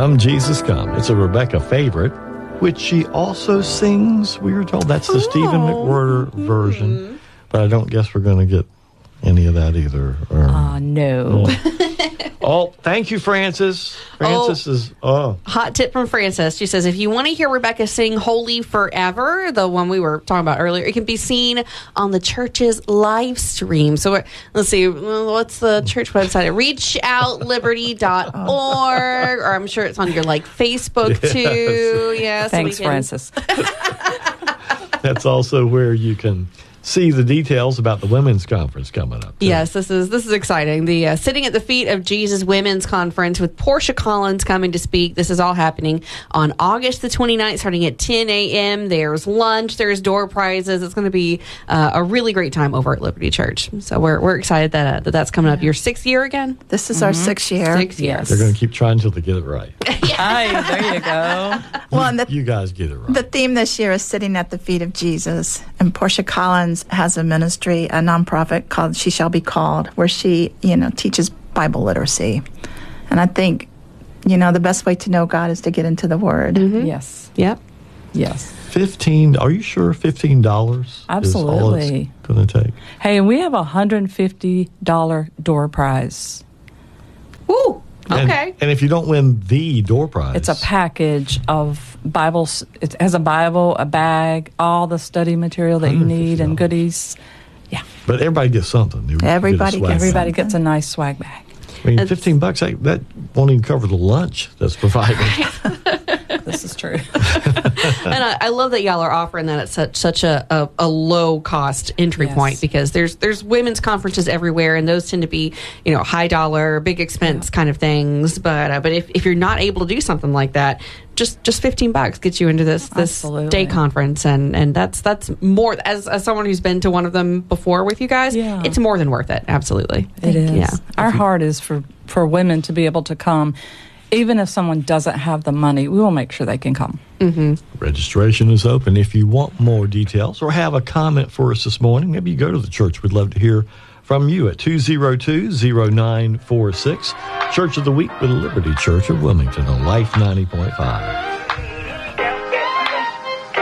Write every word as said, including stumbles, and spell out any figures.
Come, Jesus, come. It's a Rebecca favorite, which she also sings, we were told. That's the oh. Stephen McWhirter mm-hmm. version. But I don't guess we're going to get any of that either. Ah, uh, no. no. Oh, thank you, Frances. Frances oh, is, oh. Hot tip from Frances. She says, if you want to hear Rebecca sing Holy Forever, the one we were talking about earlier, it can be seen on the church's live stream. So let's see, what's the church website? reach out liberty dot org, or I'm sure it's on your like Facebook yes. too. Yeah, Thanks, so can... Frances. That's also where you can see the details about the women's conference coming up. Too. Yes, this is this is exciting. The uh, Sitting at the Feet of Jesus Women's Conference with Portia Collins coming to speak. This is all happening on August the twenty-ninth, starting at ten a.m. There's lunch, there's door prizes. It's going to be uh, a really great time over at Liberty Church. So we're we're excited that, uh, that that's coming up. Your sixth year again? This is mm-hmm. our sixth year. Six years. They're going to keep trying until they get it right. Hi, there you go. Well, and the, you guys get it right. The theme this year is Sitting at the Feet of Jesus. And Portia Collins has a ministry, a nonprofit called She Shall Be Called, where she, you know, teaches Bible literacy. And I think, you know, the best way to know God is to get into the Word. Mm-hmm. Yes. Yep. Yes. Fifteen? Are you sure fifteen dollars? Absolutely. Is all it's going to take? Hey, and we have a one hundred fifty dollars door prize. Woo! Okay. And, and if you don't win the door prize, it's a package of Bibles. It has a Bible, a bag, all the study material that you need, and goodies. Yeah. But everybody gets something. You everybody get gets everybody something. gets a nice swag bag. I mean, it's, fifteen bucks that, that won't even cover the lunch that's provided. This is true. And I, I love that y'all are offering that at such such a, a, a low cost entry yes. point, because there's there's women's conferences everywhere, and those tend to be, you know, high dollar, big expense yeah. kind of things. But uh, but if, if you're not able to do something like that, just just fifteen bucks gets you into this this Absolutely. day conference, and, and that's that's more, as as someone who's been to one of them before with you guys, yeah. it's more than worth it. Absolutely, it is. Yeah. Our heart is for for women to be able to come. Even if someone doesn't have the money, we will make sure they can come. Mm-hmm. Registration is open. If you want more details or have a comment for us this morning, maybe you go to the church. We'd love to hear from you at two oh two, oh nine four six. Church of the Week with Liberty Church of Wilmington on Life ninety point five.